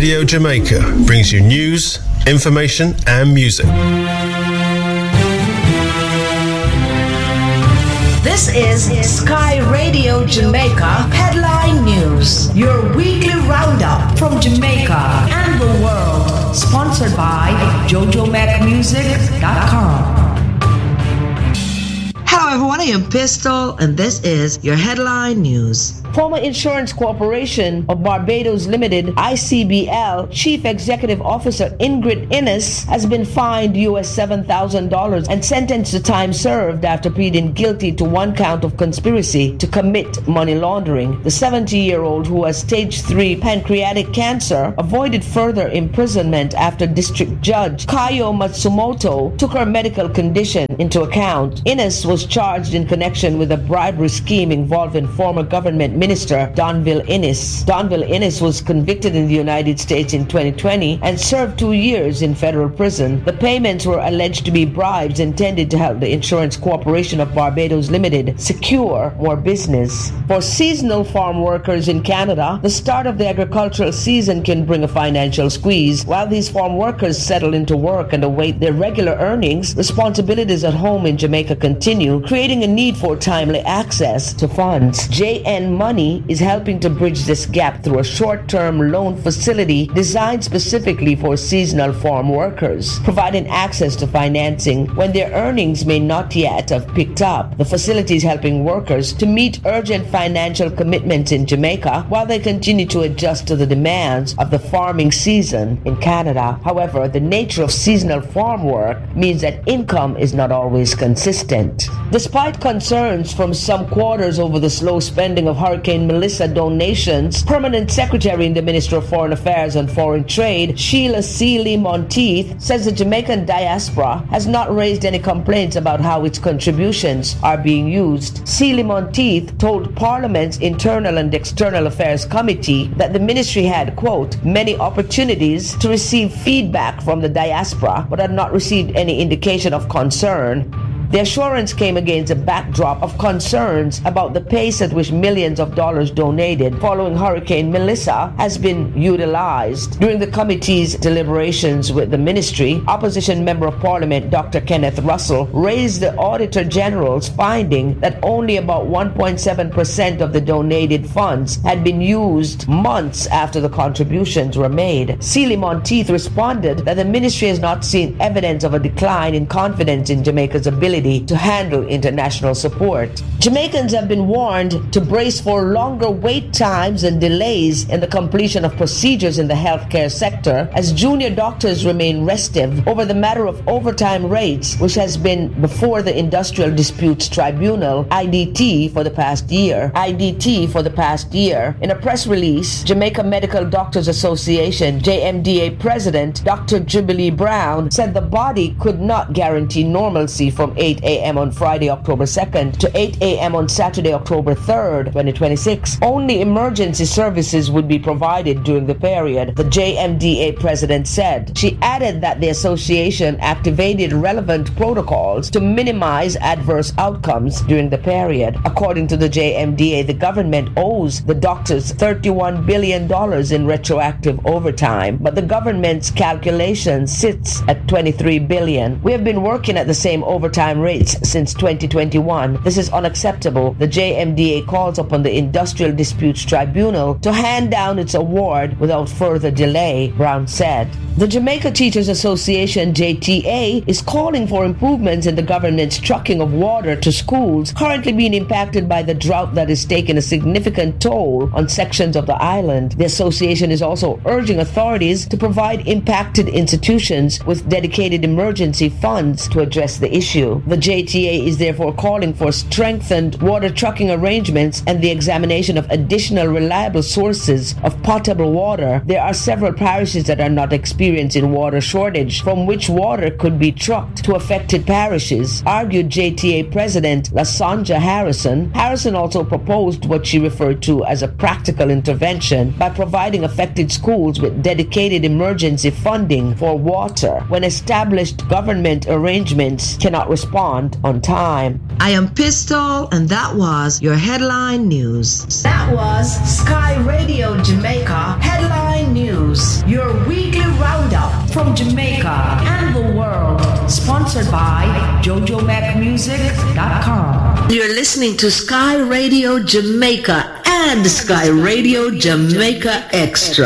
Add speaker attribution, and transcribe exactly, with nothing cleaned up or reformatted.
Speaker 1: Radio Jamaica brings you news, information, and music.
Speaker 2: This is Sky Radio Jamaica Headline News, your weekly roundup from Jamaica and the world, sponsored by Jojo Mac Music dot com. Hello everyone, I am Pistol, and this is your Headline News. Former Insurance Corporation of Barbados Limited, I C B L, Chief Executive Officer Ingrid Innes has been fined U S seven thousand dollars and sentenced to time served after pleading guilty to one count of conspiracy to commit money laundering. The seventy-year-old, who has stage three pancreatic cancer, avoided further imprisonment after District Judge Kayo Matsumoto took her medical condition into account. Innes was charged in connection with a bribery scheme involving former government Minister Donville Innes. Donville Innes was convicted in the United States in twenty twenty and served two years in federal prison. The payments were alleged to be bribes intended to help the Insurance Corporation of Barbados Limited secure more business. For seasonal farm workers in Canada, the start of the agricultural season can bring a financial squeeze. While these farm workers settle into work and await their regular earnings, responsibilities at home in Jamaica continue, creating a need for timely access to funds. J N Money is helping to bridge this gap through a short-term loan facility designed specifically for seasonal farm workers, providing access to financing when their earnings may not yet have picked up. The facility is helping workers to meet urgent financial commitments in Jamaica while they continue to adjust to the demands of the farming season in Canada. However, the nature of seasonal farm work means that income is not always consistent. Despite concerns from some quarters over the slow spending of Hurricane Melissa donations, Permanent Secretary in the Ministry of Foreign Affairs and Foreign Trade, Sheila Seeley Monteith, says the Jamaican diaspora has not raised any complaints about how its contributions are being used. Seeley Monteith told Parliament's Internal and External Affairs Committee that the ministry had, quote, many opportunities to receive feedback from the diaspora, but had not received any indication of concern. The assurance came against a backdrop of concerns about the pace at which millions of dollars donated following Hurricane Melissa has been utilized. During the committee's deliberations with the ministry, opposition member of parliament Doctor Kenneth Russell raised the Auditor General's finding that only about one point seven percent of the donated funds had been used months after the contributions were made. Seeley Monteith responded that the ministry has not seen evidence of a decline in confidence in Jamaica's ability to handle international support. Jamaicans have been warned to brace for longer wait times and delays in the completion of procedures in the healthcare sector as junior doctors remain restive over the matter of overtime rates, which has been before the Industrial Disputes Tribunal, I D T, for the past year. I D T for the past year. In a press release, Jamaica Medical Doctors Association, J M D A President Doctor Jubilee Brown said the body could not guarantee normalcy from eight a.m. on Friday, October second to eight a.m. on Saturday, October third, twenty twenty-six. Only emergency services would be provided during the period, the J M D A president said. She added that the association activated relevant protocols to minimize adverse outcomes during the period. According to the J M D A, the government owes the doctors thirty-one billion dollars in retroactive overtime, but the government's calculation sits at twenty-three billion dollars. We have been working at the same overtime rates since twenty twenty-one. This is unacceptable. The J M D A calls upon the Industrial Disputes Tribunal to hand down its award without further delay, Brown said. The Jamaica Teachers Association, J T A, is calling for improvements in the government's trucking of water to schools currently being impacted by the drought that is taking a significant toll on sections of the island. The association is also urging authorities to provide impacted institutions with dedicated emergency funds to address the issue. The J T A is therefore calling for strengthened water trucking arrangements and the examination of additional reliable sources of potable water. There are several parishes that are not experiencing water shortage, from which water could be trucked to affected parishes, argued J T A President Lasanja Harrison. Harrison also proposed what she referred to as a practical intervention by providing affected schools with dedicated emergency funding for water when established government arrangements cannot respond on time. I am Pistol, and that was your headline news. That was Sky Radio Jamaica Headline News, your from Jamaica and the world. Sponsored by Jojo Mac Music dot com. You're listening to Sky Radio Jamaica and Sky Radio Jamaica Extra.